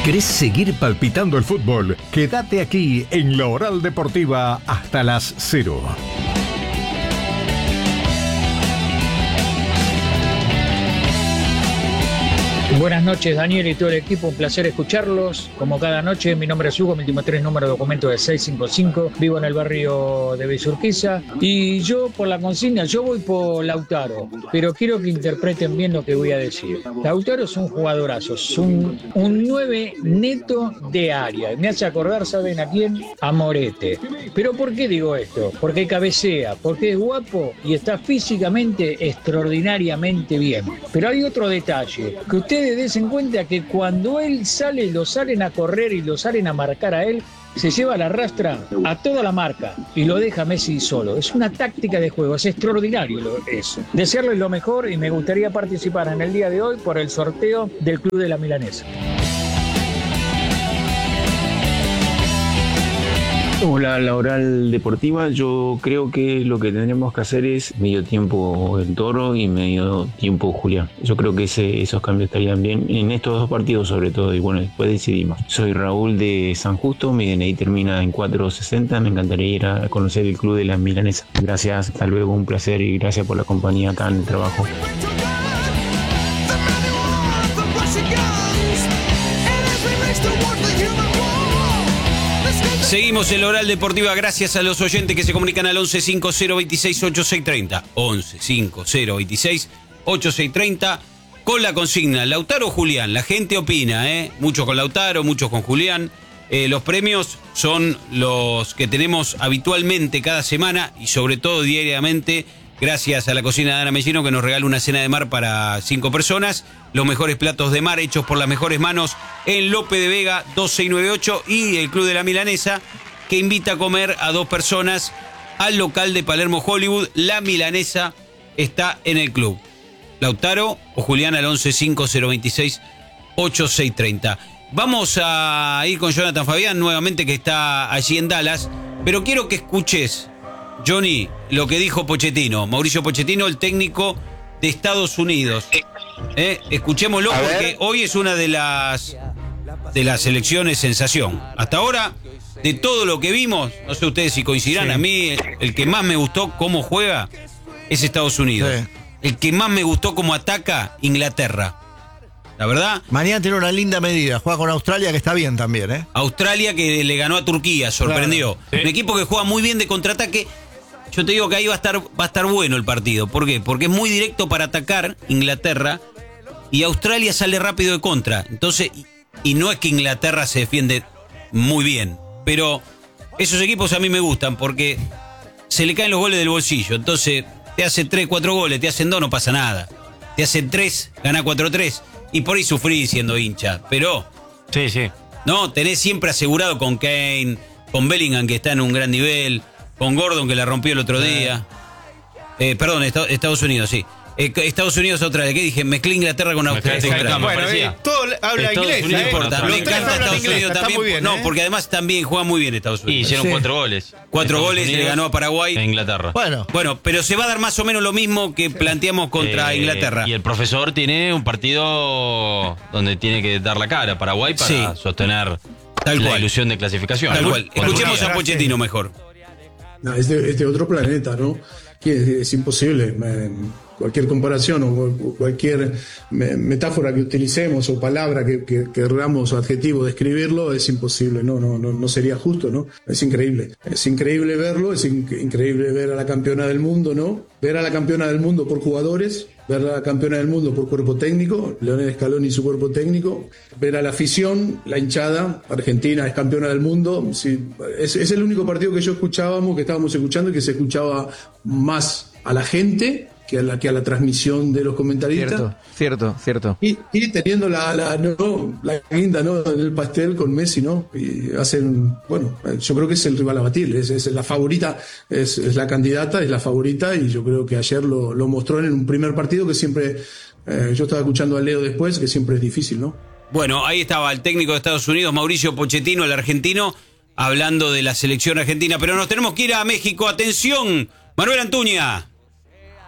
¿Querés seguir palpitando el fútbol? Quédate aquí en La Oral Deportiva hasta las 0. Buenas noches, Daniel y todo el equipo, un placer escucharlos. Como cada noche, mi nombre es Hugo, mi último 3 número de documento de 655. Vivo en el barrio de Villurquiza. Y yo, por la consigna, yo voy por Lautaro, pero quiero que interpreten bien lo que voy a decir. Lautaro es un jugadorazo, es un 9 neto de área. Me hace acordar, ¿saben a quién? A Morete. ¿Pero por qué digo esto? Porque cabecea, porque es guapo y está físicamente extraordinariamente bien. Pero hay otro detalle, que ustedes den cuenta que cuando él sale, lo salen a correr y lo salen a marcar a él, se lleva la rastra a toda la marca y lo deja Messi solo. Es una táctica de juego, es extraordinario eso. Desearles lo mejor y me gustaría participar en el día de hoy por el sorteo del Club de la Milanesa. Hola, La Oral Deportiva. Yo creo que lo que tendríamos que hacer es medio tiempo el Toro y medio tiempo Julián. Yo creo que esos cambios estarían bien en estos dos partidos sobre todo, y bueno, después decidimos. Soy Raúl de San Justo, mi DNI termina en 460, me encantaría ir a conocer el Club de la Milanesa. Gracias, hasta luego, un placer y gracias por la compañía acá en el trabajo. Seguimos en la Oral Deportiva gracias a los oyentes que se comunican al 11 50 26 8630. 11 50 26 8630 con la consigna Lautaro o Julián. La gente opina, muchos con Lautaro, muchos con Julián. Los premios son los que tenemos habitualmente cada semana y sobre todo diariamente, gracias a la cocina de Ana Mellino, que nos regala una cena de mar para 5 personas. Los mejores platos de mar hechos por las mejores manos en Lope de Vega 2698 y el Club de la Milanesa, que invita a comer a 2 personas al local de Palermo Hollywood. La Milanesa está en el club. Lautaro o Julián al 11 50 26 8630. Vamos a ir con Jonathan Fabián nuevamente, que está allí en Dallas, pero quiero que escuches, Johnny, lo que dijo Pochettino, Mauricio Pochettino, el técnico de Estados Unidos. Escuchémoslo porque hoy es una de las elecciones sensación. Hasta ahora, de todo lo que vimos, no sé ustedes si coincidirán, a mí el que más me gustó cómo juega es Estados Unidos. Sí. El que más me gustó cómo ataca, Inglaterra. La verdad. Mañana tiene una linda medida. Juega con Australia, que está bien también, Australia, que le ganó a Turquía, sorprendió. Claro. Sí. Un equipo que juega muy bien de contraataque. Yo te digo que ahí va a estar bueno el partido. ¿Por qué? Porque es muy directo para atacar Inglaterra y Australia sale rápido de contra. Entonces, y no es que Inglaterra se defiende muy bien, pero esos equipos a mí me gustan porque se le caen los goles del bolsillo. Entonces, te hace 3, 4 goles, te hacen 2, no pasa nada. Te hacen 3, gana 4-3. Y por ahí sufrí siendo hincha. Pero, sí. No, tenés siempre asegurado con Kane, con Bellingham, que está en un gran nivel, con Gordon, que la rompió el otro día. Perdón, Estados Unidos, sí. Estados Unidos otra vez. ¿Qué dije? Mezclé Inglaterra con Australia. Bueno, todo habla inglés. No importa. Me encanta Estados Unidos también. Bien, no, porque además también juega muy bien Estados Unidos. Y hicieron 4 goles. 4 goles, le ganó a Paraguay. E Inglaterra. Bueno, pero se va a dar más o menos lo mismo que planteamos contra Inglaterra. Y el profesor tiene un partido donde tiene que dar la cara a Paraguay para sostener la ilusión de clasificación. Tal cual. Escuchemos a Pochettino mejor. No, es de otro planeta, ¿no? Que es imposible. Cualquier comparación o cualquier metáfora que utilicemos o palabra que queramos o adjetivo describirlo es imposible, no sería justo, ¿no? Es increíble verlo, es increíble ver a la campeona del mundo, ¿no? Ver a la campeona del mundo por jugadores, ver a la campeona del mundo por cuerpo técnico, Leonel Scaloni y su cuerpo técnico, ver a la afición, la hinchada, Argentina es campeona del mundo, sí, es el único partido que estábamos escuchando y que se escuchaba más a la gente que a la transmisión de los comentaristas. Cierto. Y teniendo la guinda, ¿no?, en el pastel con Messi, ¿no? Y hacen, yo creo que es el rival a batir, es la favorita, es la candidata, es la favorita, y yo creo que ayer lo mostró en un primer partido que siempre, yo estaba escuchando a Leo después, que siempre es difícil, ¿no? Bueno, ahí estaba el técnico de Estados Unidos, Mauricio Pochettino, el argentino, hablando de la selección argentina, pero nos tenemos que ir a México. ¡Atención! Manuel Antuña.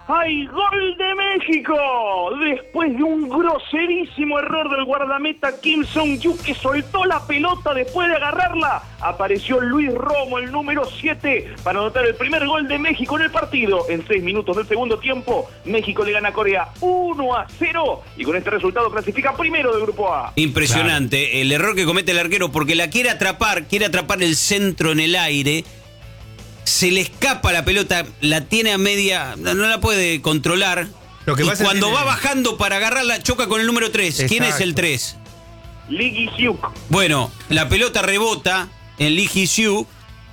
¡Hay gol de México! Después de un groserísimo error del guardameta Kim Sung-yu, que soltó la pelota después de agarrarla, apareció Luis Romo, el número 7, para anotar el primer gol de México en el partido. En 6 minutos del segundo tiempo, México le gana a Corea 1-0 y con este resultado clasifica primero del Grupo A. Impresionante el error que comete el arquero, porque la quiere atrapar el centro en el aire. Se le escapa la pelota, la tiene a media, no la puede controlar. Lo que y pasa cuando es que va bajando para agarrarla, choca con el número 3. Exacto. ¿Quién es el 3? Lee Gi-hyuk. Bueno, la pelota rebota en Lee Gi-hyuk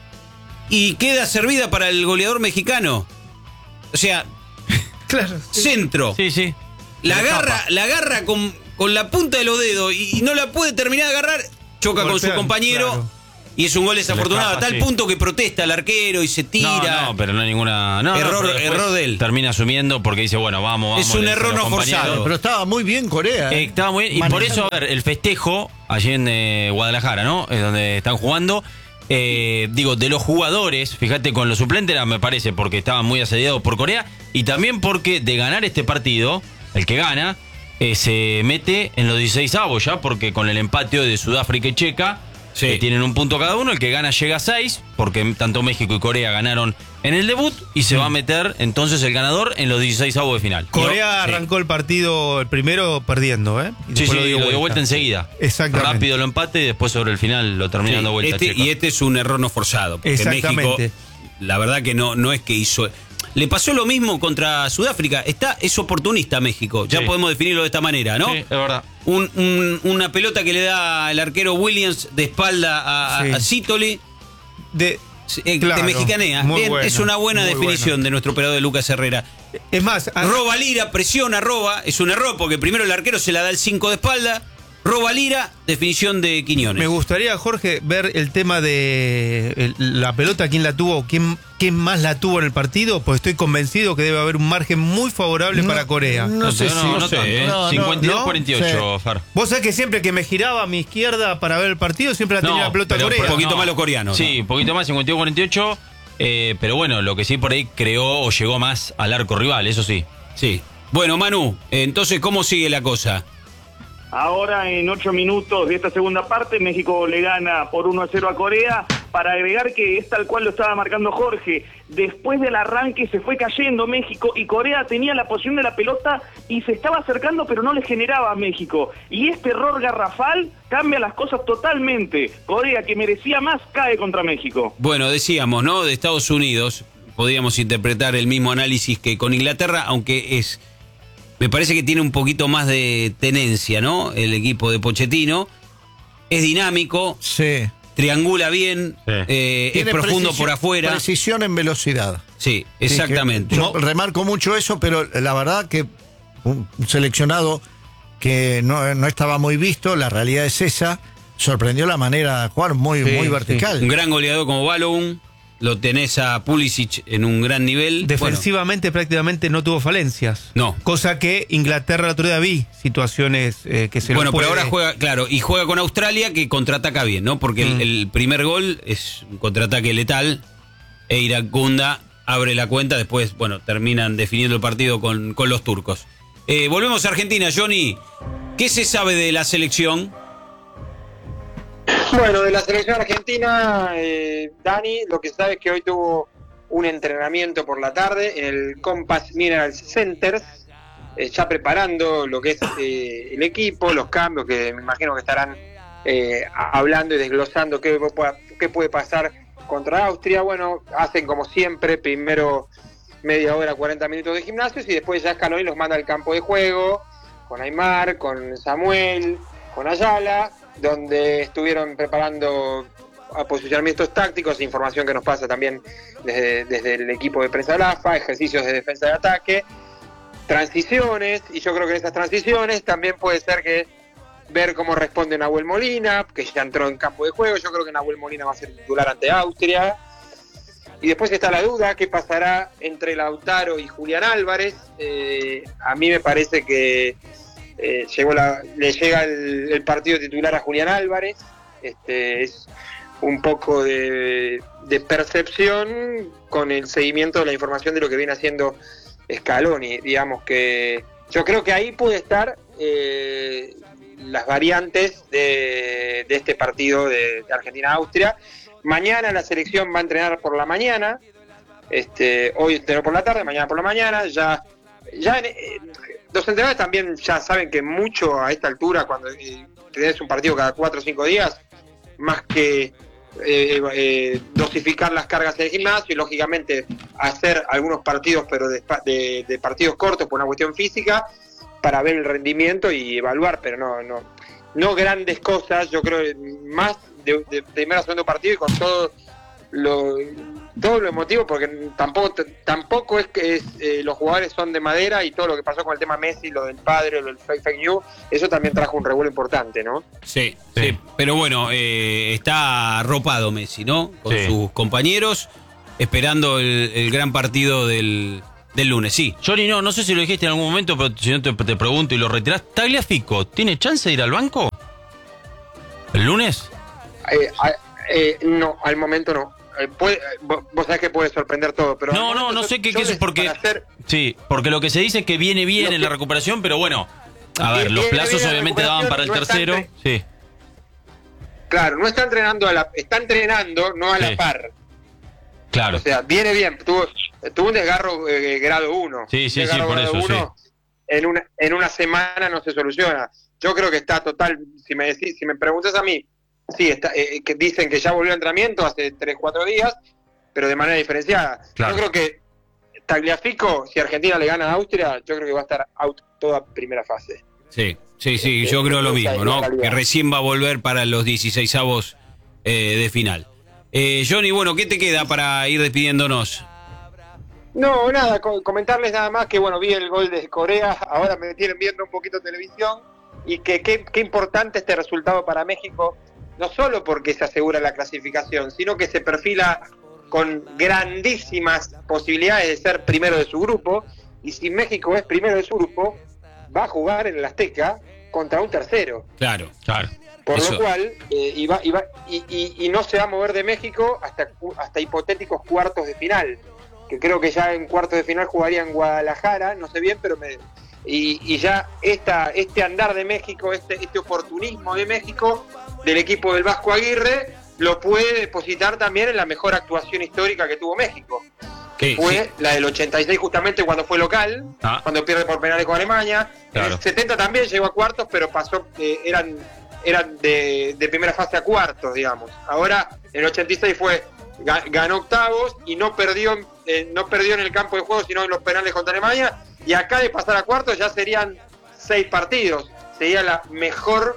y queda servida para el goleador mexicano. O sea, Claro. centro. Sí. La agarra con la punta de los dedos y no la puede terminar de agarrar. Choca con su Golpean, compañero. claro. Y es un gol desafortunado, escapa, a tal sí. punto que protesta el arquero y se tira. No, pero no hay ninguna... No, Error- pero después error de él. Termina asumiendo porque dice, bueno, vamos. Es un le dicen error los no compañeros. forzado. Pero estaba muy bien Corea. Estaba muy bien. Y por eso, a ver, el festejo allí en Guadalajara, ¿no? Es donde están jugando. Digo, de los jugadores, fíjate, con los suplentes me parece, porque estaban muy asediados por Corea. Y también porque de ganar este partido, el que gana, se mete en los 16avos ya, porque con el empate de Sudáfrica y Checa, Sí. tienen un punto cada uno. El que gana llega a 6, porque tanto México y Corea ganaron en el debut, y se va a meter entonces el ganador en los 16avos de final. Corea Sí. arrancó el partido, el primero, perdiendo, ¿eh? Y Sí, después lo dio vuelta enseguida. Exactamente. Rápido lo empate y después sobre el final lo termina dando vuelta. Checa. Y este es un error no forzado. Porque Exactamente. México, la verdad que no es que hizo. Le pasó lo mismo contra Sudáfrica. Es oportunista México. Ya Sí. podemos definirlo de esta manera, ¿no? Sí, es verdad. Una pelota que le da el arquero Williams de espalda a Sitoli. Claro, te mexicanea. muy Bien, buena, es una buena muy definición buena. de nuestro operador Lucas Herrera. Es más, Roba Lira, presiona, roba. Es un error porque primero el arquero se la da el 5 de espalda. Roba Lira, definición de Quiñones. me gustaría, Jorge, ver el tema de la pelota, quién la tuvo, quién más la tuvo en el partido, pues estoy convencido que debe haber un margen muy favorable para Corea. No sé si... no sé, ¿eh? no, 52-48, sí. Far. Vos sabés que siempre que me giraba a mi izquierda para ver el partido, siempre la tenía la pelota pero- Corea. Un poquito no. más los coreanos. Sí, un poquito más, 52-48. Pero bueno, lo que sí por ahí creó o llegó más al arco rival, eso sí. Sí. Bueno, Manu, entonces, ¿cómo sigue la cosa? Ahora en 8 minutos de esta segunda parte, México le gana por 1-0 a Corea. Para agregar que es tal cual lo estaba marcando Jorge, después del arranque se fue cayendo México y Corea tenía la posición de la pelota y se estaba acercando pero no le generaba a México. Y este error garrafal cambia las cosas totalmente. Corea, que merecía más, cae contra México. Bueno, decíamos, ¿no? De Estados Unidos, podíamos interpretar el mismo análisis que con Inglaterra, aunque me parece que tiene un poquito más de tenencia, ¿no? El equipo de Pochettino es dinámico, Sí. triangula bien, Sí. es Tiene profundo por afuera. Precisión en velocidad. Sí, exactamente. Sí, que yo remarco mucho eso, pero la verdad que un seleccionado que no estaba muy visto, la realidad es esa, sorprendió la manera de jugar muy vertical. Un gran goleador como Balogun, lo tenés a Pulisic en un gran nivel. Defensivamente prácticamente no tuvo falencias. No. Cosa que Inglaterra el otro día vi situaciones que se Bueno, lo puede... pero ahora juega, claro, y juega con Australia, que contraataca bien, ¿no? Porque el primer gol es un contraataque letal. Iracunda abre la cuenta, después, bueno, terminan definiendo el partido con los turcos. Volvemos a Argentina, Johnny. ¿Qué se sabe de la selección? Bueno, de la selección argentina, Dani, lo que sabe es que hoy tuvo un entrenamiento por la tarde en el Compass Mineral Centers, ya preparando lo que es el equipo, los cambios, que me imagino que estarán hablando y desglosando qué puede pasar contra Austria. Bueno, hacen como siempre, primero media hora, 40 minutos de gimnasios, y después ya Scaloni los manda al campo de juego, con Aymar, con Samuel, con Ayala, donde estuvieron preparando posicionamientos tácticos, información que nos pasa también desde el equipo de prensa de la AFA, ejercicios de defensa y ataque, transiciones, y yo creo que en esas transiciones también puede ser que ver cómo responde Nahuel Molina, que ya entró en campo de juego. Yo creo que Nahuel Molina va a ser titular ante Austria. Y después está la duda, ¿qué pasará entre Lautaro y Julián Álvarez? A mí me parece que le llega el partido titular a Julián Álvarez. Es un poco de percepción con el seguimiento de la información de lo que viene haciendo Scaloni, digamos que yo creo que ahí puede estar las variantes de este partido de Argentina-Austria. Mañana la selección va a entrenar por la mañana, hoy entrenó por la tarde, mañana por la mañana, los entrenadores también ya saben que mucho a esta altura, cuando tenés un partido cada 4 o 5 días, más que dosificar las cargas en el gimnasio y lógicamente hacer algunos partidos, pero de partidos cortos por una cuestión física, para ver el rendimiento y evaluar, pero no grandes cosas. Yo creo más de primero a segundo partido y con todo lo emotivo, porque tampoco es que los jugadores son de madera, y todo lo que pasó con el tema Messi, lo del padre, lo del fake news, eso también trajo un revuelo importante, ¿no? Sí. Pero bueno, está arropado Messi, ¿no? Con sus compañeros, esperando el gran partido del lunes, sí. Johnny, no sé si lo dijiste en algún momento, pero si no te pregunto y lo retirás. ¿Tagliafico tiene chance de ir al banco el lunes? No, al momento no. Vos sabés que puede sorprender todo, pero no sé qué es, porque sí, porque lo que se dice es que viene bien en la recuperación, pero bueno, a ver, los plazos obviamente daban para el tercero. Sí. Claro, no está entrenando está entrenando no a la par. Claro. O sea, viene bien, tuvo un desgarro grado 1. Sí, por eso, sí. En una semana no se soluciona. Yo creo que está total, si me preguntas a mí, sí, que dicen que ya volvió a entrenamiento hace 3-4 días, pero de manera diferenciada. Claro. Yo creo que Tagliafico, si Argentina le gana a Austria, yo creo que va a estar out toda primera fase. Sí, yo creo lo mismo, ¿no? Que recién va a volver para los 16avos de final. Johnny, bueno, ¿qué te queda para ir despidiéndonos? No, nada, comentarles nada más que, bueno, vi el gol de Corea, ahora me tienen viendo un poquito televisión, y que qué importante este resultado para México, no solo porque se asegura la clasificación, sino que se perfila con grandísimas posibilidades de ser primero de su grupo, y si México es primero de su grupo, va a jugar en el Azteca contra un tercero. Claro. Por lo cual, y no se va a mover de México hasta hipotéticos cuartos de final, que creo que ya en cuartos de final jugaría en Guadalajara, no sé bien, pero y ya este andar de México, este oportunismo de México, del equipo del Vasco Aguirre, lo puede depositar también en la mejor actuación histórica que tuvo México, que fue la del 86, justamente cuando fue local, cuando pierde por penales con Alemania. Claro. En el 70 también llegó a cuartos, pero pasó, eran de primera fase a cuartos, digamos. Ahora, en el 86 ganó octavos y no perdió en el campo de juego, sino en los penales contra Alemania. Y acá, de pasar a cuartos, ya serían 6 partidos. Sería el mejor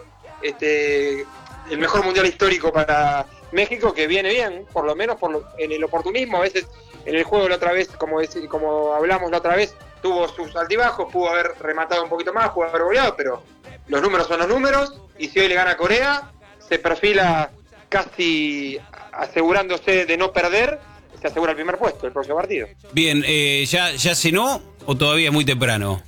mundial histórico para México, que viene bien, por lo menos en el oportunismo. A veces en el juego la otra vez, como hablamos la otra vez, tuvo sus altibajos, pudo haber rematado un poquito más, pudo haber goleado, pero los números son los números, y si hoy le gana a Corea, se perfila casi asegurándose de no perder, se asegura el primer puesto el próximo partido. Bien, ¿ya cenó o todavía es muy temprano?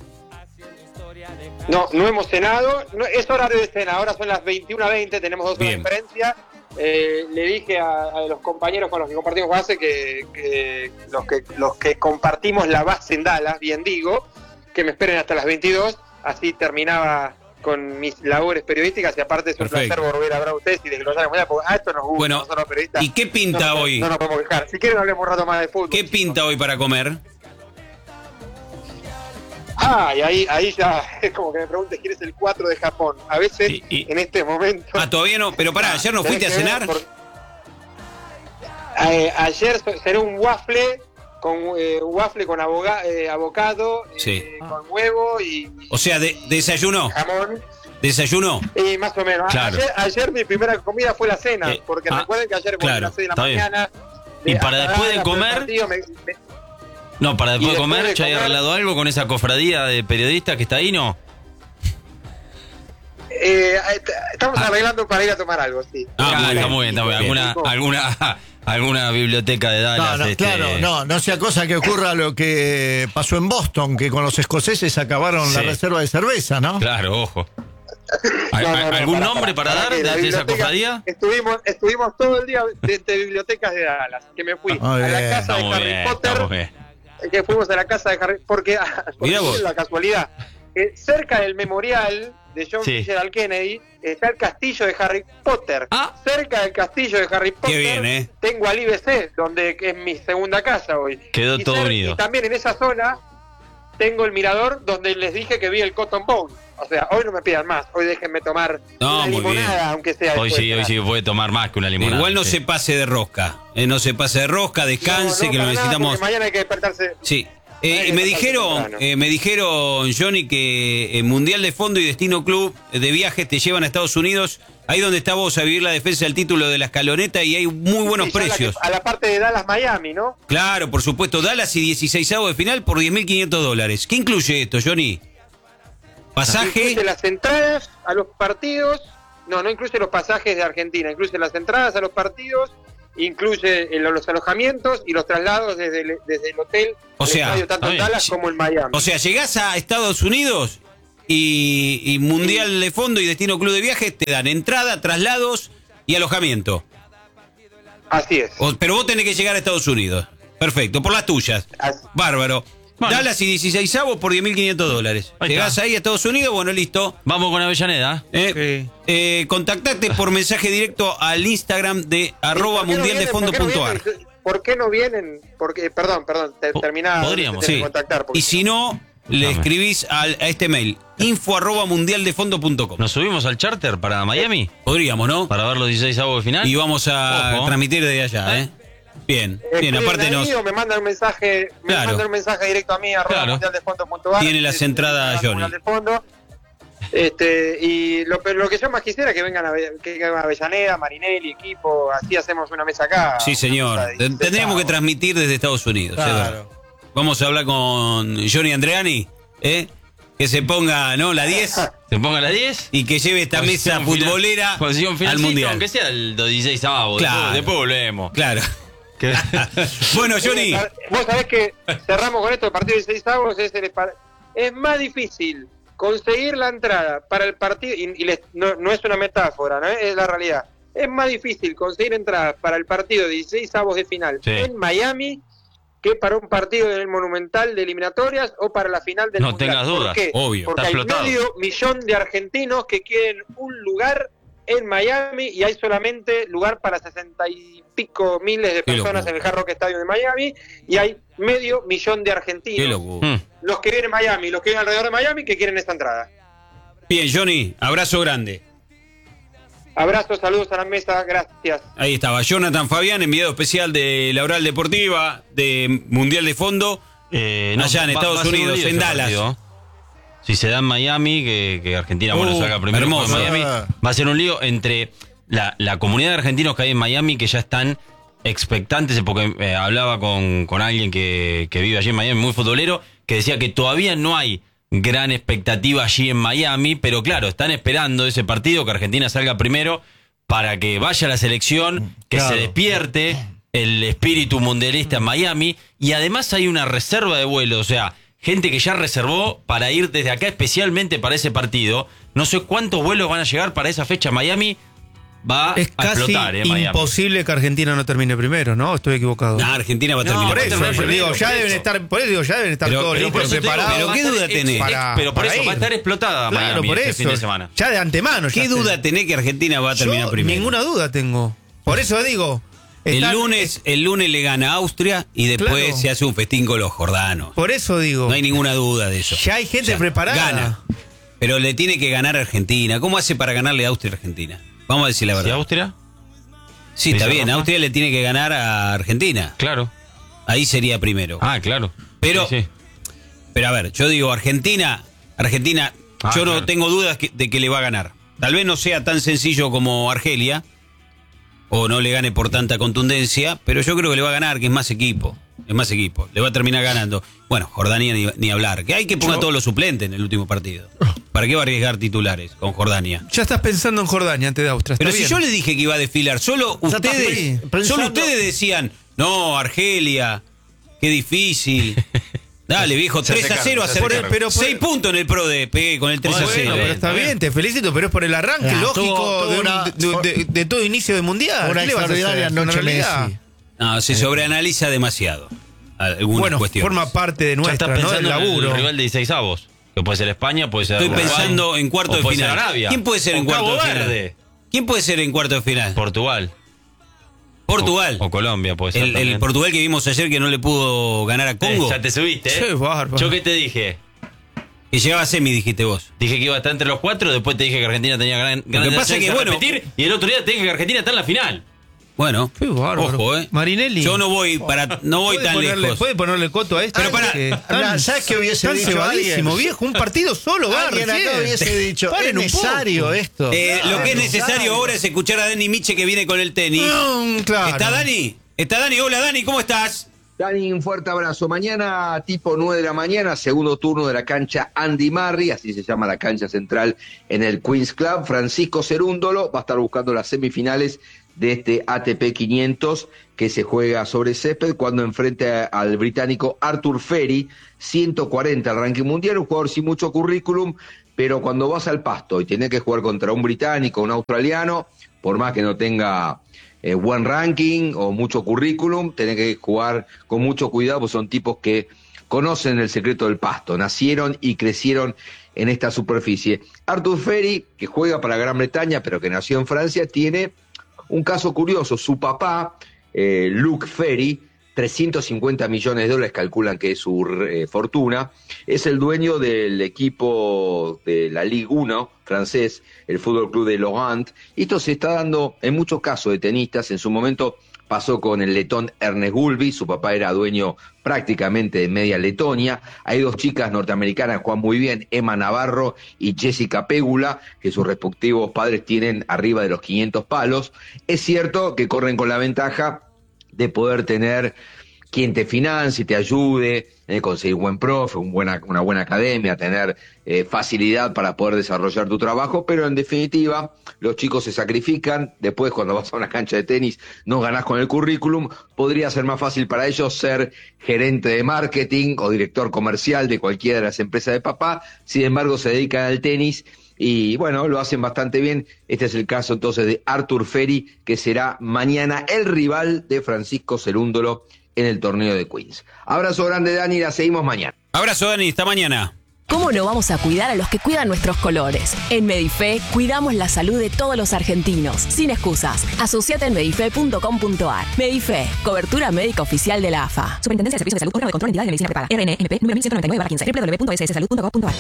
No hemos cenado, es horario de cena, ahora son las 21:20, tenemos 2 horas de diferencia. Le dije a los compañeros con los que compartimos base que los que compartimos la base en Dallas, bien digo, que me esperen hasta las 22, así terminaba con mis labores periodísticas, y aparte es un placer volver a hablar a ustedes y desglosar la moneda, porque esto nos gusta, bueno, nosotros los periodistas. ¿Y qué pinta hoy? No nos podemos quejar. Si quieren hablemos un rato más de fútbol. ¿Qué pinta hoy para comer? Y ahí ya es como que me preguntes quién es el 4 de Japón. A veces, en este momento... todavía no, pero pará, ¿ayer no fuiste a cenar? Ayer cené un waffle con avocado, con huevo y... O sea, ¿desayunó? Jamón. ¿Desayunó? Más o menos. Claro. Ayer mi primera comida fue la cena, porque recuerden que ayer volví a las 6 de la mañana. Y para después de comer... No, para después de comer, ¿ya hay arreglado algo con esa cofradía de periodistas que está ahí, no? Estamos arreglando para ir a tomar algo, sí. Está muy bien. ¿Alguna biblioteca de Dallas? No sea cosa que ocurra lo que pasó en Boston, que con los escoceses acabaron la reserva de cerveza, ¿no? Claro, ojo. ¿Algún nombre para dar de esa cofradía? Estuvimos todo el día desde bibliotecas de Dallas, que me fui a la casa de Harry Potter. que fuimos a la casa de Harry, porque Mirá vos. la casualidad, que cerca del memorial de John Sí. Fitzgerald Kennedy está el castillo de Harry Potter. Cerca del castillo de Harry Potter bien, tengo al IBC, donde que es mi segunda casa hoy. Quedó todo unido. Y también en esa zona tengo el mirador donde les dije que vi el Cotton Bowl. O sea, hoy no me pidan más, hoy déjenme tomar una muy limonada, bien. aunque sea Hoy después. sí puede tomar más que una limonada. Igual no Sí. se pase de rosca. No se pase de rosca, descanse, que lo para nada, necesitamos. porque mañana hay que despertarse. Sí. Hay que Me despertarse dijeron, Johnny, que Mundial de Fondo y Destino Club de viajes te llevan a Estados Unidos, ahí donde está vos, a vivir la defensa del título de la escaloneta, y hay muy buenos Sí, ya precios. a la parte de Dallas, Miami, ¿no? Claro, por supuesto, Dallas y 16avos de final por $10.500. ¿Qué incluye esto, Johnny? ¿Pasaje? Incluye las entradas a los partidos. No incluye los pasajes de Argentina. Incluye las entradas a los partidos. Incluye los alojamientos y los traslados desde el hotel. O al sea, estadio, tanto en Dallas como en Miami. O sea, llegás a Estados Unidos y Mundial de Fondo y Destino Club de Viajes te dan entrada, traslados y alojamiento. Así es. Pero vos tenés que llegar a Estados Unidos. Perfecto, por las tuyas. Bárbaro. Bueno. Dallas y 16avos por $10.500. Ahí Llegás está. ahí a Estados Unidos, bueno, listo. Vamos con Avellaneda. Contactate por mensaje directo al Instagram de @mundialdefondo.ar. ¿Por qué no vienen? Porque, perdón, terminaba. Podríamos, de sí. contactar. Y si no, le escribís a este mail, info@mundialdefondo.com. ¿Nos subimos al charter para Miami? Podríamos, ¿no? Para ver los 16avos de final. Y vamos a Ojo. transmitir desde allá, ¿eh? Bien, bien, aparte nos... Me mandan un mensaje, directo a mí, @mundialdefondo.ar. Tiene las entradas, Johnny. Mundial de Fondo. Y lo que yo más quisiera que vengan a Avellaneda, Marinelli, equipo, así hacemos una mesa acá. Sí, señor. Tendríamos que transmitir desde Estados Unidos. Claro. es verdad. Vamos a hablar con Johnny Andreani, que se ponga, ¿no? La 10. Se ponga la 10. Y que lleve esta mesa futbolera al Mundial. Aunque sea el 16avos. Claro. Después volvemos. Claro. Bueno, Johnny. Vos sabés que cerramos con esto, el partido de 16avos es más difícil conseguir la entrada para el partido, no es una metáfora, ¿no? Es la realidad. Es más difícil conseguir entradas para el partido de 16avos de final en Miami que para un partido en el Monumental de eliminatorias o para la final del No Mundial. tengas dudas. ¿Por qué? Obvio. Porque Está hay explotado. 500.000 de argentinos que quieren un lugar en Miami y hay solamente lugar para 60 y pico miles de Qué personas locura. en el Hard Rock Stadium de Miami y hay 500.000 de Qué argentinos, locura. los que vienen a Miami, los que vienen alrededor de Miami que quieren esta entrada. Bien, Johnny, abrazo grande. Abrazos, saludos a la mesa, gracias. Ahí estaba Jonathan Fabián, enviado especial de la Oral Deportiva, de Mundial de Fondo, allá en Estados va a ser un Unidos, lío en ese Dallas. partido. Si se da en Miami, que Argentina salga primero hermoso. con Miami, va a ser un lío entre la comunidad de argentinos que hay en Miami, que ya están expectantes, porque hablaba con alguien que vive allí en Miami, muy futbolero, que decía que todavía no hay gran expectativa allí en Miami, pero claro, están esperando ese partido, que Argentina salga primero, para que vaya la selección, que se despierte el espíritu mundialista en Miami, y además hay una reserva de vuelos, o sea, gente que ya reservó para ir desde acá especialmente para ese partido. No sé cuántos vuelos van a llegar para esa fecha en Miami. Va Es a casi explotar, Miami. imposible que Argentina no termine primero, ¿no? Estoy equivocado. No, Argentina va a terminar. Por eso, primero, digo, ya por deben eso. estar, por eso digo, ya deben estar Pero- todos pero listos, por eso te digo, preparados. pero ¿qué duda tenés? Pero por para eso va a ir. estar explotada Claro, Miami por este eso. fin de semana. Ya de antemano. ¿Qué ya duda tenés que Argentina va a terminar Yo primero? ninguna duda tengo. Por eso digo. El están- lunes le gana a Austria y después Claro. se hace un festín con los jordanos. Por eso digo. No hay ninguna duda de eso. Ya hay gente preparada. Gana. Pero le tiene que ganar a Argentina. ¿Cómo hace para ganarle a Austria a Argentina? Vamos a decir la ¿Y verdad. Austria? Sí, está ¿Dice bien. Rafa? Austria le tiene que ganar a Argentina. Claro. Ahí sería primero. Ah, claro. Pero, Sí, sí. pero a ver, yo digo, Argentina, Ah, yo no claro. tengo dudas de que le va a ganar. Tal vez no sea tan sencillo como Argelia, o no le gane por tanta contundencia, pero yo creo que le va a ganar, que es más equipo. Es más equipo. Le va a terminar ganando. Bueno, Jordania ni hablar. Que hay que ponga todos los suplentes en el último partido. ¿Para qué va a arriesgar titulares con Jordania? Ya estás pensando en Jordania antes de Austria. Pero está si bien. yo le dije que iba a desfilar, solo Ya está ustedes, pensando. solo ustedes decían, no, Argelia, qué difícil. Dale, viejo, Se 3-0 acercaron, se hacer acercaron. Pero por- 6 puntos en el Pro de pegué con el 3-0. Bueno, pero está bien, te felicito, pero es por el arranque Ah, lógico tuvo de, una- de todo inicio de mundial. Una ¿Qué le vas a hacer? extraordinaria Una noche realidad. Messi. No, se sobreanaliza demasiado. algunas cuestiones. Forma parte de nuestra, ya estás pensando ¿no? El laburo. en el rival de 16avos. Que puede ser España, puede ser Estoy Uruguay, pensando en cuarto de puede final. ser Arabia. ¿Quién puede ser en cuarto de final? ¿Quién puede ser en cuarto de final? Portugal. O Colombia puede ser. El Portugal que vimos ayer que no le pudo ganar a Congo. Ya te subiste, Qué bárbaro. ¿Yo qué te dije? Que llegaba a semi, dijiste vos. Dije que iba a estar entre los 4, después te dije que Argentina tenía ganas Lo que pasa es que, bueno, repetir, y el otro día te dije que Argentina está en la final. Bueno, Qué bárbaro. ojo, Marinelli. Yo no voy tan lejos. ¿Puede ponerle coto a esto? Pero para, ¿sabes qué hubiese tan dicho cebadísimo, alguien? viejo? Un partido solo, va, Alguien recién. acá hubiese dicho, es necesario esto. Lo que es necesario ahora es escuchar a Dani Miche que viene con el tenis. Claro. ¿Está Dani? Hola Dani, ¿cómo estás? Dani, un fuerte abrazo. Mañana, tipo 9 de la mañana, segundo turno de la cancha Andy Murray, así se llama la cancha central en el Queens Club. Francisco Cerúndolo va a estar buscando las semifinales de este ATP 500 que se juega sobre césped cuando enfrente al británico Arthur Ferry, 140 al ranking mundial, un jugador sin mucho currículum, pero cuando vas al pasto y tenés que jugar contra un británico, un australiano, por más que no tenga buen ranking o mucho currículum, tenés que jugar con mucho cuidado, pues son tipos que conocen el secreto del pasto, nacieron y crecieron en esta superficie. Arthur Ferry, que juega para Gran Bretaña, pero que nació en Francia, tiene un caso curioso. Su papá, Luke Ferry, 350 millones de dólares calculan que es su fortuna, es el dueño del equipo de la Ligue 1 francés, el Fútbol Club de Lorient, y esto se está dando en muchos casos de tenistas. En su momento pasó con el letón Ernest Gulbis, su papá era dueño prácticamente de media Letonia. Hay dos chicas norteamericanas que juegan muy bien, Emma Navarro y Jessica Pegula, que sus respectivos padres tienen arriba de los 500 palos. Es cierto que corren con la ventaja de poder tener quien te financie, te ayude, conseguir buen profe, una buena academia, tener facilidad para poder desarrollar tu trabajo, pero en definitiva los chicos se sacrifican. Después, cuando vas a una cancha de tenis no ganás con el currículum. Podría ser más fácil para ellos ser gerente de marketing o director comercial de cualquiera de las empresas de papá. Sin embargo, se dedican al tenis y bueno, lo hacen bastante bien. Este es el caso entonces de Arthur Ferry, que será mañana el rival de Francisco Cerúndolo en el torneo de Queens. Abrazo grande, Dani, la seguimos mañana. Abrazo, Dani, hasta mañana. ¿Cómo no vamos a cuidar a los que cuidan nuestros colores? En Medife cuidamos la salud de todos los argentinos, sin excusas. Asociate en medife.com.ar. Medife, cobertura médica oficial de la AFA. Superintendencia de Servicios de Salud, órgano de control, entidades de medicina prepaga. RNMP, número 1199/15, www.sssalud.gov.ar.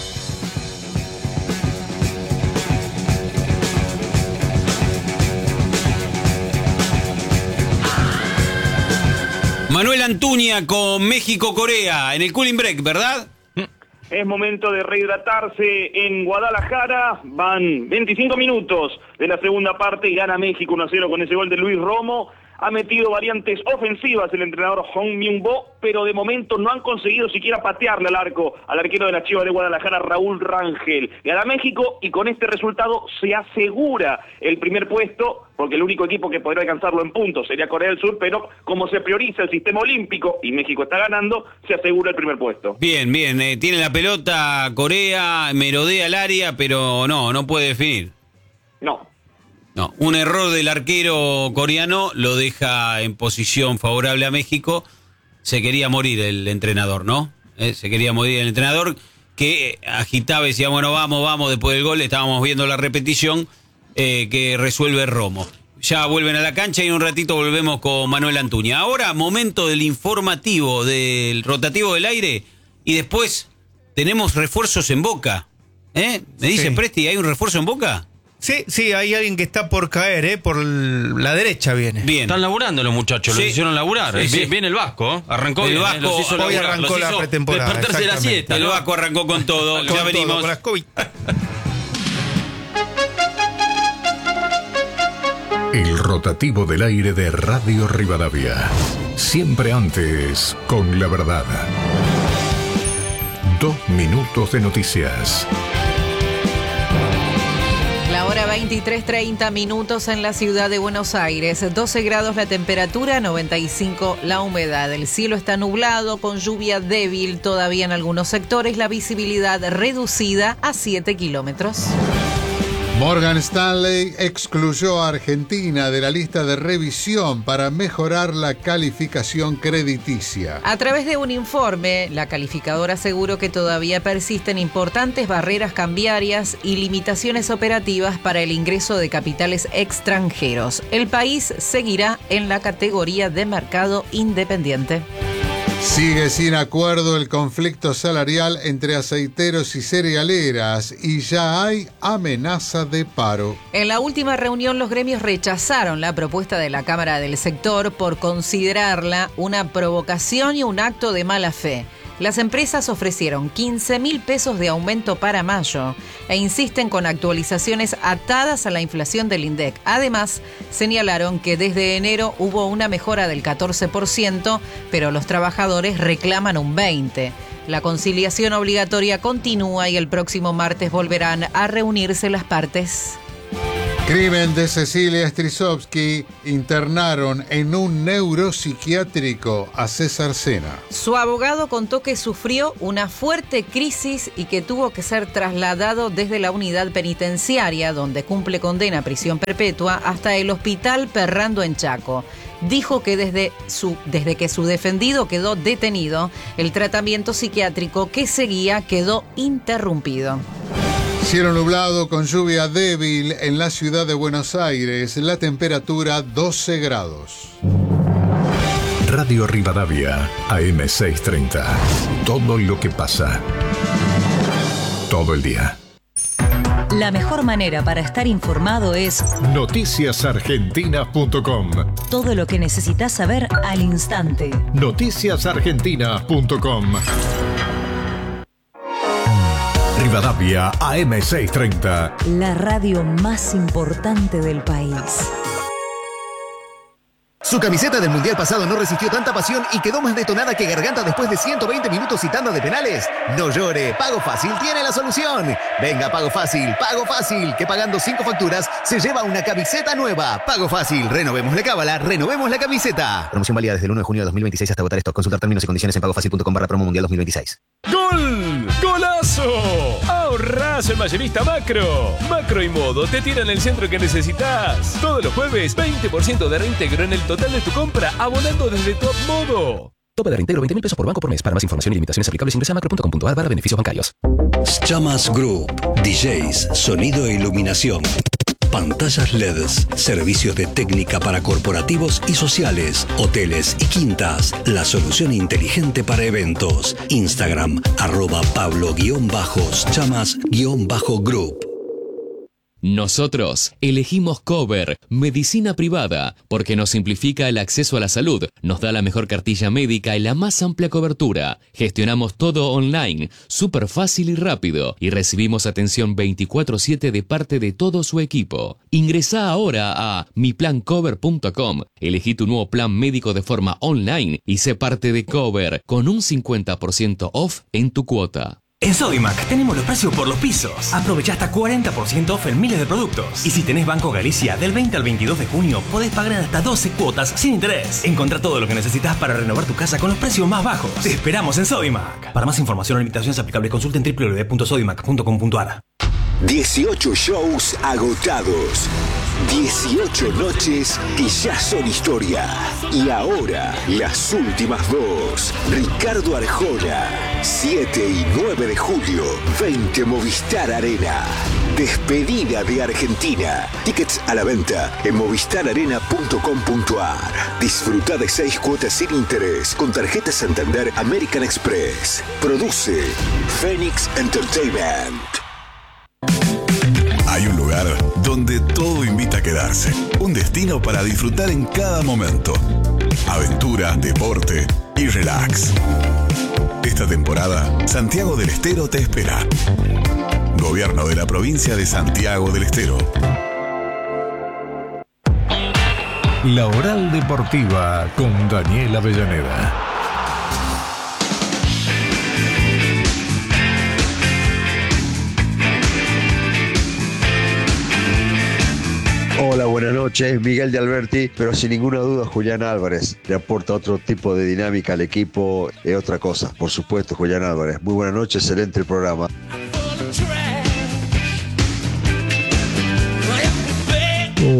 Manuel Antuña con México-Corea en el Cooling Break, ¿verdad? Es momento de rehidratarse en Guadalajara. Van 25 minutos de la segunda parte y gana México 1-0 con ese gol de Luis Romo. Ha metido variantes ofensivas el entrenador Hong Myung-bo, pero de momento no han conseguido siquiera patearle al arco al arquero de la Chivas de Guadalajara, Raúl Rangel. Gana México y con este resultado se asegura el primer puesto, porque el único equipo que podría alcanzarlo en puntos sería Corea del Sur, pero como se prioriza el sistema olímpico y México está ganando, se asegura el primer puesto. Bien, tiene la pelota Corea, merodea el área, pero no puede definir. No, un error del arquero coreano lo deja en posición favorable a México. Se quería morir el entrenador, ¿no? Se quería morir el entrenador que agitaba y decía, bueno, vamos, después del gol. Estábamos viendo la repetición que resuelve Romo. Ya vuelven a la cancha y en un ratito volvemos con Manuel Antuña. Ahora, momento del informativo, del rotativo del aire, y después tenemos refuerzos en Boca. Me dice Presti, ¿hay un refuerzo en Boca? Sí, hay alguien que está por caer, por la derecha viene. Bien. Están laburando los muchachos, los hicieron laburar. Sí. Viene el Vasco, arrancó el bien, Vasco, los hizo hoy laburar, arrancó los la hizo pretemporada. despertarse de la siesta. El Vasco arrancó con todo, ya venimos. Con las COVID. El rotativo del aire de Radio Rivadavia. Siempre antes, con la verdad. 2 minutos de noticias. La hora 23:30 minutos en la ciudad de Buenos Aires. 12 grados la temperatura, 95 la humedad. El cielo está nublado con lluvia débil todavía en algunos sectores. La visibilidad reducida a 7 kilómetros. Morgan Stanley excluyó a Argentina de la lista de revisión para mejorar la calificación crediticia. A través de un informe, la calificadora aseguró que todavía persisten importantes barreras cambiarias y limitaciones operativas para el ingreso de capitales extranjeros. El país seguirá en la categoría de mercado independiente. Sigue sin acuerdo el conflicto salarial entre aceiteros y cerealeras y ya hay amenaza de paro. En la última reunión, los gremios rechazaron la propuesta de la Cámara del Sector por considerarla una provocación y un acto de mala fe. Las empresas ofrecieron 15.000 pesos de aumento para mayo e insisten con actualizaciones atadas a la inflación del INDEC. Además, señalaron que desde enero hubo una mejora del 14%, pero los trabajadores reclaman un 20%. La conciliación obligatoria continúa y el próximo martes volverán a reunirse las partes. Crimen de Cecilia Strisovsky. Internaron en un neuropsiquiátrico a César Sena. Su abogado contó que sufrió una fuerte crisis y que tuvo que ser trasladado desde la unidad penitenciaria, donde cumple condena a prisión perpetua, hasta el hospital Perrando en Chaco. Dijo que desde que su defendido quedó detenido, el tratamiento psiquiátrico que seguía quedó interrumpido. Cielo nublado con lluvia débil en la ciudad de Buenos Aires. La temperatura 12 grados. Radio Rivadavia, AM630. Todo lo que pasa. Todo el día. La mejor manera para estar informado es noticiasargentinas.com. Todo lo que necesitas saber al instante. Noticiasargentinas.com. Rivadavia AM630. La radio más importante del país. Su camiseta del Mundial pasado no resistió tanta pasión y quedó más detonada que garganta después de 120 minutos y tanda de penales. No llore, Pago Fácil tiene la solución. Venga, Pago Fácil, que pagando 5 facturas se lleva una camiseta nueva. Pago Fácil, renovemos la cábala, renovemos la camiseta. Promoción válida desde el 1 de junio de 2026 hasta agotar stock. Consultar términos y condiciones en pagofacil.com/promo mundial 2026. ¡Gol! ¡Golazo! ¡Ahorrás en Mayorista Macro! Macro y Modo te tiran el centro que necesitas. Todos los jueves, 20% de reintegro en el total de tu compra, abonando desde Top Modo. Tope de reintegro 20.000 pesos por banco por mes. Para más información y limitaciones aplicables ingresa a macro.com.ar/beneficios bancarios. Chamas Group, DJs, sonido e iluminación. Pantallas LEDs, servicios de técnica para corporativos y sociales, hoteles y quintas. La solución inteligente para eventos. Instagram, @Pablo_Chamas_Group. Nosotros elegimos Cover, medicina privada, porque nos simplifica el acceso a la salud, nos da la mejor cartilla médica y la más amplia cobertura. Gestionamos todo online, súper fácil y rápido, y recibimos atención 24/7 de parte de todo su equipo. Ingresá ahora a miplancover.com, elegí tu nuevo plan médico de forma online y sé parte de Cover, con un 50% off en tu cuota. En Sodimac tenemos los precios por los pisos. Aprovecha hasta 40% off en miles de productos. Y si tenés Banco Galicia, del 20 al 22 de junio podés pagar en hasta 12 cuotas sin interés. Encontrá todo lo que necesitas para renovar tu casa con los precios más bajos. Te esperamos en Sodimac. Para más información o limitaciones aplicables, consulten www.sodimac.com.ar. 18 shows agotados. 18 noches que ya son historia. Y ahora, las últimas dos. Ricardo Arjona, 7 y 9 de julio, 20 Movistar Arena. Despedida de Argentina. Tickets a la venta en movistararena.com.ar. Disfruta de 6 cuotas sin interés con tarjeta Santander American Express. Produce Phoenix Entertainment. Hay un lugar donde todo invita a quedarse. Un destino para disfrutar en cada momento. Aventura, deporte y relax. Esta temporada, Santiago del Estero te espera. Gobierno de la provincia de Santiago del Estero. La Oral Deportiva con Daniel Avellaneda. Hola, buenas noches, Miguel de Alberti, pero sin ninguna duda Julián Álvarez le aporta otro tipo de dinámica al equipo, es otra cosa, por supuesto, Julián Álvarez. Muy buenas noches, excelente el programa.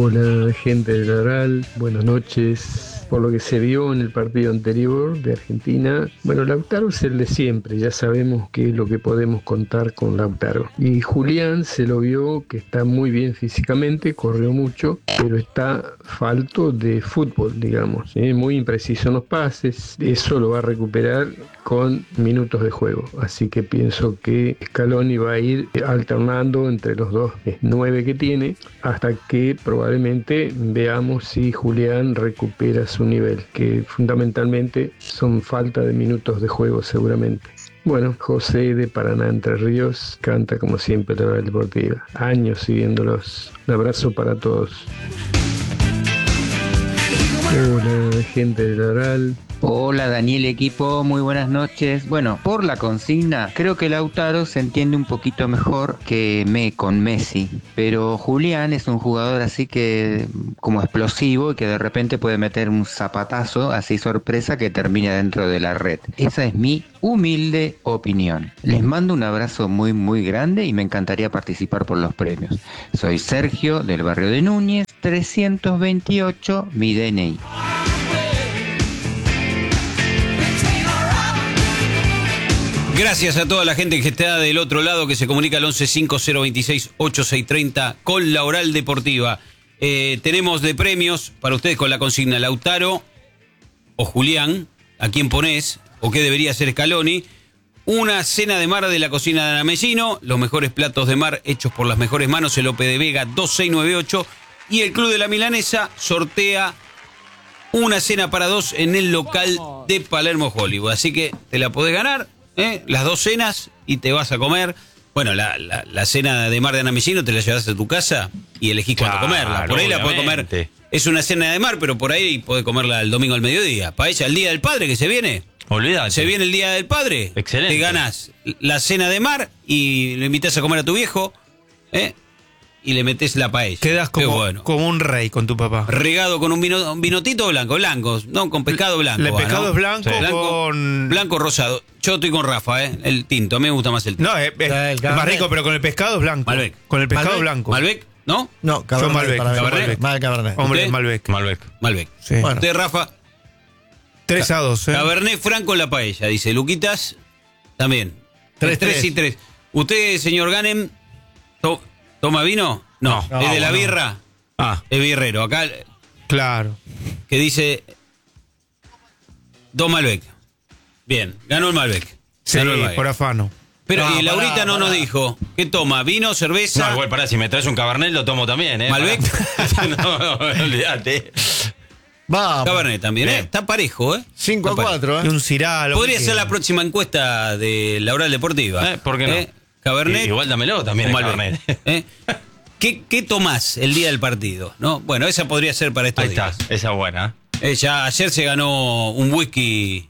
Hola, gente del Oral, buenas noches. Por lo que se vio en el partido anterior de Argentina, bueno, Lautaro es el de siempre, ya sabemos qué es lo que podemos contar con Lautaro. Y Julián se lo vio que está muy bien físicamente, corrió mucho, pero está falto de fútbol, digamos, muy impreciso en los pases, eso lo va a recuperar con minutos de juego, así que pienso que Scaloni va a ir alternando entre los dos 9 que tiene, hasta que probablemente veamos si Julián recupera su nivel, que fundamentalmente son falta de minutos de juego seguramente. Bueno, José de Paraná, Entre Ríos, canta como siempre la Oral Deportiva. Años siguiéndolos. Un abrazo para todos. Hola, gente del Oral. Hola Daniel equipo, muy buenas noches. Bueno, por la consigna, creo que Lautaro se entiende un poquito mejor que con Messi, pero Julián es un jugador así que como explosivo y que de repente puede meter un zapatazo así sorpresa que termina dentro de la red. Esa es mi humilde opinión. Les mando un abrazo muy muy grande y me encantaría participar por los premios. Soy Sergio del barrio de Núñez, 328 mi DNI. Gracias a toda la gente que está del otro lado, que se comunica al 1150268630 con la Oral Deportiva. Tenemos de premios para ustedes con la consigna Lautaro o Julián, ¿a quién ponés? ¿O qué debería hacer Scaloni? Una cena de mar de la cocina de Ana Messino, los mejores platos de mar hechos por las mejores manos, el Lope de Vega 2698. Y el Club de la Milanesa sortea una cena para dos en el local de Palermo Hollywood. Así que te la podés ganar. Las dos cenas y te vas a comer. Bueno, la cena de mar de Ana Messino te la llevas a tu casa y elegís cuándo comerla. Por ahí la podés comer. Es una cena de mar, pero por ahí podés comerla el domingo al mediodía. Para ella, el Día del Padre que se viene. Olvídate. Se viene el Día del Padre. Excelente. Te ganás la cena de mar y le invitás a comer a tu viejo. Y le metés la paella. Quedás como un rey con tu papá. Regado con un vinotito blanco, no, con pescado blanco. El pescado es blanco, con... Blanco rosado. Yo estoy con Rafa, el tinto. A mí me gusta más el tinto. No, es más rico, pero con el pescado es blanco. Malbec. Con el pescado Malbec. blanco. ¿Malbec? ¿No? No, Cabernet. Malbec. Hombre, ¿Usted? Malbec. Sí. Bueno. ¿Usted, Rafa? 3-2, Cabernet Franco en la paella, dice Luquitas. También. 3 y 3. ¿Usted, señor Ganem, toma vino? No. ¿Es de la birra? Es birrero. Acá. Claro. Que dice. Dos Malbec. Bien, ganó el Malbec. Sí, por afano. Pero y Laurita no nos dijo. ¿Qué toma? ¿Vino, cerveza? No, igual pará, si me traes un Cabernet lo tomo también, ¿Malbec? No, olvídate. Vamos. Cabernet también, Bien. Está parejo, 5-4, Y un Ciralo. Podría ser la próxima encuesta de la Oral Deportiva. ¿Por qué no? Cabernet. Igual dámelo también el Cabernet. ¿Qué tomás el día del partido? ¿No? Bueno, esa podría ser para estos días. Está, esa buena. Ya ayer se ganó un whisky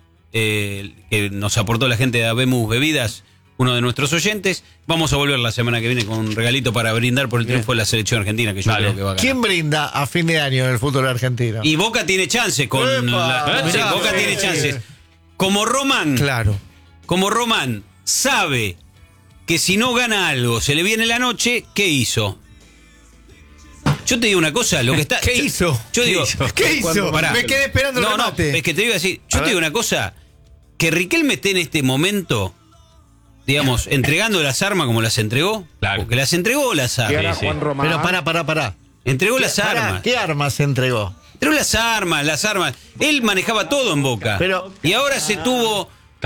que nos aportó la gente de Habemus Bebidas, uno de nuestros oyentes. Vamos a volver la semana que viene con un regalito para brindar por el triunfo de la selección argentina, que yo creo que va a ganar. ¿Quién brinda a fin de año en el fútbol argentino? Y Boca tiene chances con Boca tiene chances. Como Román. Claro. Como Román sabe que si no gana algo se le viene la noche, ¿qué hizo? Yo te digo una cosa, lo que está. ¿Qué hizo? Yo digo. ¿Qué hizo? Me quedé esperando el remate. Es que te digo así. Yo te digo una cosa. Que Riquelme esté en este momento, digamos, entregando las armas como las entregó. Claro. Porque las entregó las armas. Juan Román. Pero pará. Entregó las armas. ¿Qué armas entregó? Entregó las armas. Él manejaba todo en Boca. Y ahora se tuvo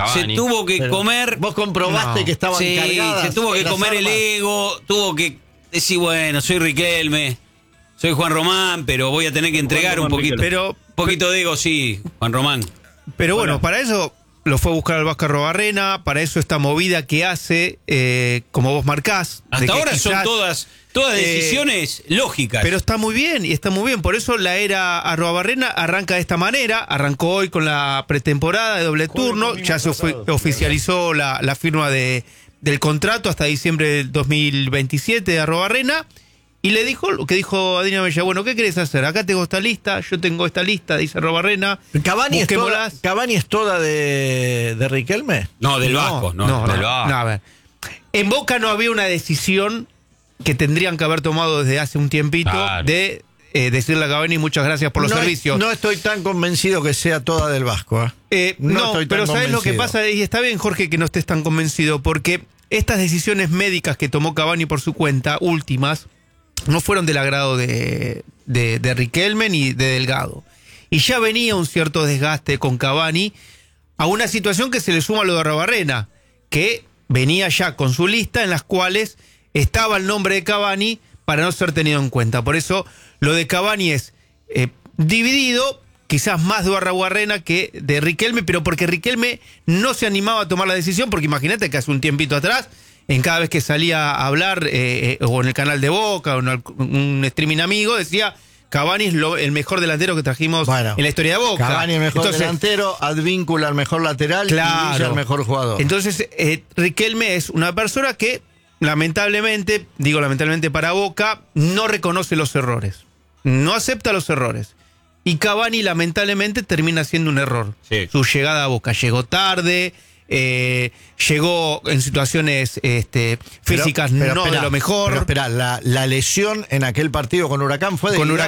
que comer. Vos comprobaste que estaban cargadas. Se tuvo que comer el ego. Tuvo que decir, bueno, soy Riquelme. Soy Juan Román, pero voy a tener que entregar un poquito. Un poquito de ego, sí, Juan Román. Pero bueno, para eso lo fue a buscar al Vasco Arruabarrena, para eso esta movida que hace, como vos marcás. Hasta ahora son todas decisiones lógicas. Pero está muy bien, por eso la era Arruabarrena arranca de esta manera, arrancó hoy con la pretemporada de doble turno, ya se oficializó la firma del contrato hasta diciembre del 2027 de Arruabarrena. Y le dijo lo que dijo Adina Bella, bueno, ¿qué querés hacer? Acá tengo esta lista, yo tengo esta lista, dice Arruabarrena. ¿Cavani es toda de Riquelme? No, del Vasco. No, a ver. En Boca no había una decisión que tendrían que haber tomado desde hace un tiempito de decirle a Cavani muchas gracias por los servicios. No estoy tan convencido que sea toda del Vasco. No, pero ¿sabes lo que pasa? Y está bien, Jorge, que no estés tan convencido, porque estas decisiones médicas que tomó Cavani por su cuenta, últimas, no fueron del agrado de Riquelme ni de Delgado. Y ya venía un cierto desgaste con Cavani a una situación que se le suma a lo de Arruabarrena, que venía ya con su lista en las cuales estaba el nombre de Cavani para no ser tenido en cuenta. Por eso lo de Cavani es dividido, quizás más de Arruabarrena que de Riquelme, pero porque Riquelme no se animaba a tomar la decisión, porque imagínate que hace un tiempito atrás, en cada vez que salía a hablar, o en el canal de Boca, o en un streaming amigo, decía: Cavani es el mejor delantero que trajimos en la historia de Boca. Cavani el mejor delantero, Advíncula el mejor lateral, y Villa el mejor jugador. Entonces, Riquelme es una persona que, lamentablemente, digo lamentablemente para Boca, no reconoce los errores. No acepta los errores. Y Cavani, lamentablemente, termina siendo un error. Sí. Su llegada a Boca. Llegó tarde, llegó en situaciones físicas no de lo mejor. Pero espera, la lesión en aquel partido con Huracán fue de Guillermo